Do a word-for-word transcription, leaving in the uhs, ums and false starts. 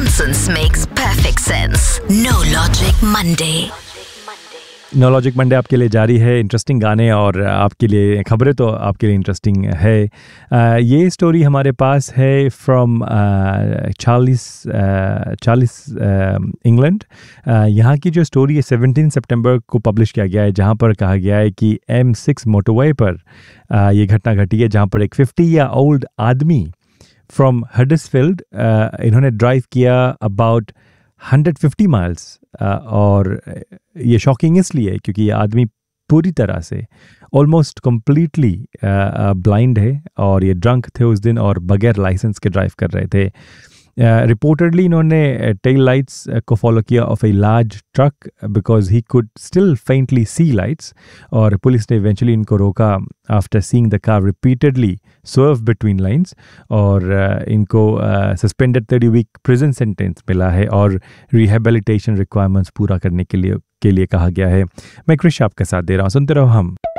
nonsense makes perfect sense. No Logic Monday. No logic Monday आपके लिए जारी है। इंटरेस्टिंग गाने और आपके लिए खबरें तो आपके लिए इंटरेस्टिंग है। uh, ये स्टोरी हमारे पास है फ्रॉम चार्लिस चार्लिस इंग्लैंड। यहाँ की जो स्टोरी है सेवनटीन सितंबर को पब्लिश किया गया है, जहाँ पर कहा गया है कि एम सिक्स मोटरवे पर uh, ये घटना घटी है, जहाँ पर एक फिफ्टी ईयर ओल्ड आदमी फ्रॉम हडर्सफील्ड इन्होंने ड्राइव किया अबाउट हंड्रेड फिफ्टी माइल्स। और ये शॉकिंग इसलिए क्योंकि ये आदमी पूरी तरह से ऑलमोस्ट कम्प्लीटली ब्लाइंड है और ये ड्रंक थे उस दिन और बगैर लाइसेंस के ड्राइव कर रहे थे। रिपोर्टेडली uh, इन्होंने टेल लाइट्स को फॉलो किया of a large truck because he could still faintly C lights, और पुलिस ने इवेंचुअली इनको रोका after seeing the car repeatedly swerve between lines, और uh, इनको suspended thirty week prison sentence मिला है और रिहेबिलिटेशन रिक्वायरमेंट्स पूरा करने के लिए के लिए कहा गया है। मैं क्रिश आपका साथ दे रहा हूँ, सुनते रहो हम।